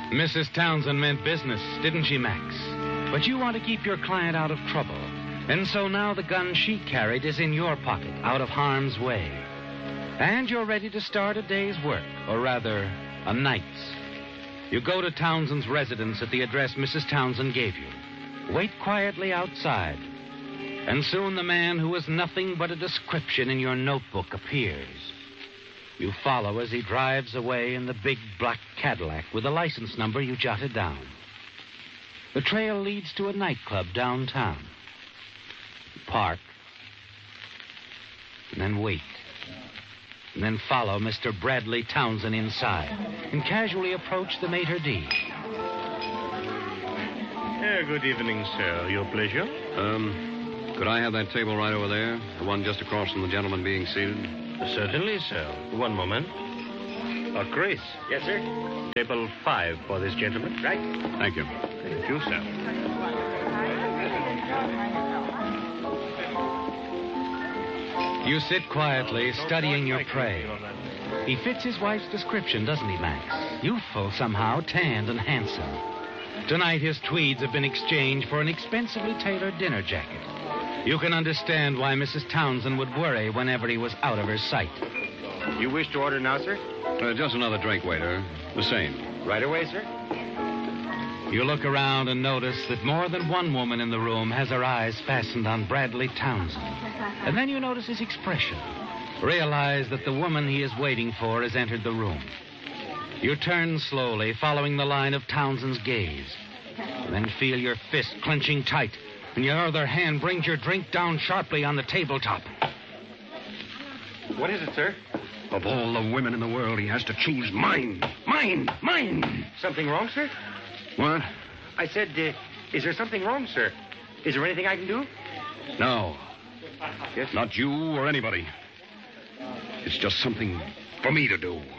Mrs. Townsend meant business, didn't she, Max? But you want to keep your client out of trouble. And so now the gun she carried is in your pocket, out of harm's way. And you're ready to start a day's work, or rather, a night's. You go to Townsend's residence at the address Mrs. Townsend gave you. Wait quietly outside. And soon the man who was nothing but a description in your notebook appears. You follow as he drives away in the big black Cadillac with the license number you jotted down. The trail leads to a nightclub downtown. You park. And then wait. And then follow Mr. Bradley Townsend inside and casually approach the maitre d'. Good evening, sir. Your pleasure? Could I have that table right over there? The one just across from the gentleman being seated? Certainly, sir. One moment. Chris. Yes, sir? Table 5 for this gentleman. Right. Thank you. Thank you, sir. You sit quietly, studying your prey. He fits his wife's description, doesn't he, Max? Youthful somehow, tanned and handsome. Tonight his tweeds have been exchanged for an expensively tailored dinner jacket. You can understand why Mrs. Townsend would worry whenever he was out of her sight. You wish to order now, sir? Just another drink, waiter. The same. Right away, sir. You look around and notice that more than one woman in the room has her eyes fastened on Bradley Townsend. And then you notice his expression. Realize that the woman he is waiting for has entered the room. You turn slowly, following the line of Townsend's gaze. And then feel your fist clenching tight, and your other hand brings your drink down sharply on the tabletop. What is it, sir? Of all the women in the world, he has to choose mine. Mine! Something wrong, sir? What? I said, is there something wrong, sir? Is there anything I can do? No. Yes? Not you or anybody. It's just something for me to do.